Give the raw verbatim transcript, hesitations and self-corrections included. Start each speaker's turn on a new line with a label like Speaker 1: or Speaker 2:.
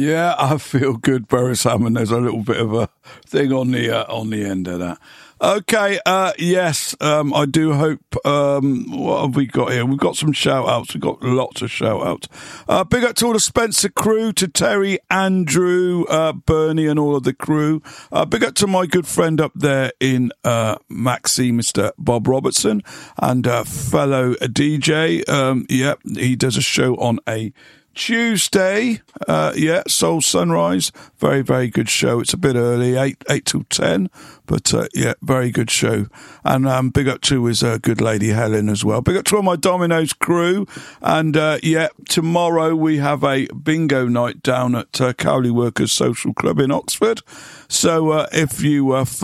Speaker 1: Yeah, I feel good, Boris Hammond. There's a little bit of a thing on the uh, on the end of that. Okay, uh, yes, um, I do hope, um, what have we got here? We've got some shout-outs. We've got lots of shout-outs. Uh, big up to all the Spencer crew, to Terry, Andrew, uh, Bernie and all of the crew. Uh, big up to my good friend up there in uh, Maxi, Mister Bob Robertson, and uh, fellow D J. Um, yeah, he does a show on a Tuesday, uh, yeah, Soul Sunrise, very, very good show. It's a bit early, eight, eight till ten, but, uh, yeah, very good show. And, um, big up to his, uh, good lady Helen as well. Big up to all my Domino's crew. And, uh, yeah, tomorrow we have a bingo night down at, uh, Cowley Workers Social Club in Oxford. So, uh, if you, uh,